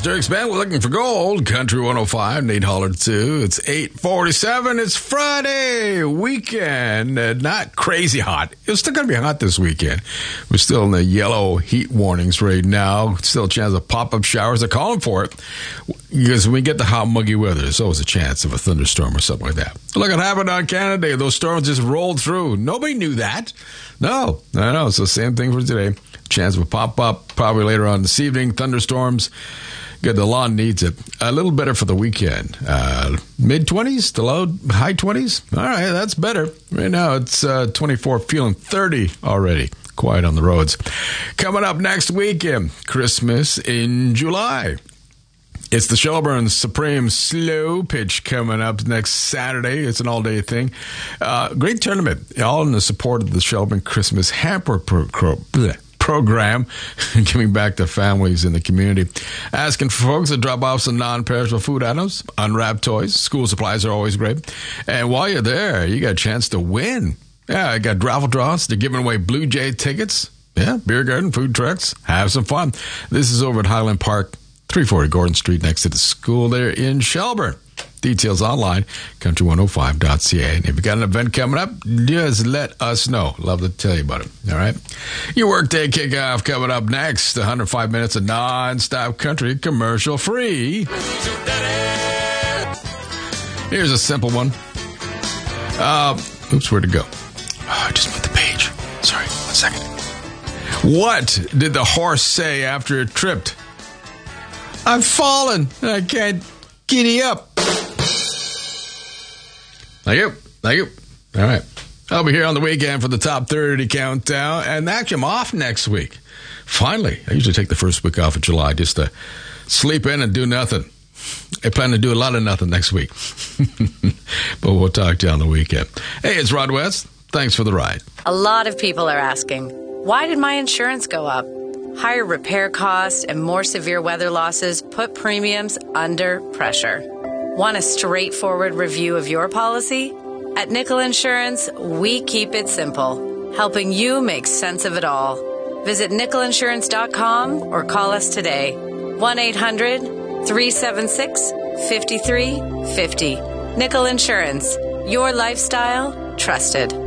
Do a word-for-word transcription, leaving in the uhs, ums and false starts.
is Dirk Span. We're looking for gold. Country one oh five, Nate Holler two. It's eight forty-seven. It's Friday weekend. Uh, not crazy hot. It's still going to be hot this weekend. We're still in the yellow heat warnings right now. Still a chance of pop-up showers. They're calling for it because when we get the hot, muggy weather, there's always a chance of a thunderstorm or something like that. Look what happened on Canada Day. Those storms just rolled through. Nobody knew that. No, I know. So same thing for today. Chance will pop up probably later on this evening. Thunderstorms. Good. The lawn needs it. A little better for the weekend. Uh, mid-twenties to low, high twenties. All right, that's better. Right now it's uh, twenty-four, feeling thirty already. Quiet on the roads. Coming up next weekend, Christmas in July. It's the Shelburne Supreme Slow Pitch coming up next Saturday. It's an all-day thing. Uh, great tournament, all in the support of the Shelburne Christmas Hamper pro- pro- bleh, Program, giving back to families in the community. Asking for folks to drop off some non-perishable food items, unwrapped toys. School supplies are always great. And while you're there, you got a chance to win. Yeah, I got raffle draws. They're giving away Blue Jay tickets. Yeah, beer garden, food trucks. Have some fun. This is over at Highland Park, three forty Gordon Street, next to the school there in Shelburne. Details online, country one oh five dot c a. And if you got an event coming up, just let us know. Love to tell you about it. All right? Your workday kickoff coming up next. one hundred five minutes of non-stop country commercial free. Here's a simple one. Uh, oops, where'd it go? Oh, I just moved the page. Sorry, one second. What did the horse say after it tripped? I've fallen. I can't giddy up. Thank you. Thank you. All right. I'll be here on the weekend for the top thirty countdown. And actually, I'm off next week. Finally. I usually take the first week off of July just to sleep in and do nothing. I plan to do a lot of nothing next week. But we'll talk to you on the weekend. Hey, it's Rod West. Thanks for the ride. A lot of people are asking, why did my insurance go up? Higher repair costs and more severe weather losses put premiums under pressure. Want a straightforward review of your policy? At Nickel Insurance, we keep it simple, helping you make sense of it all. Visit nickel insurance dot com or call us today. one eight hundred three seven six five three five zero. Nickel Insurance, your lifestyle trusted.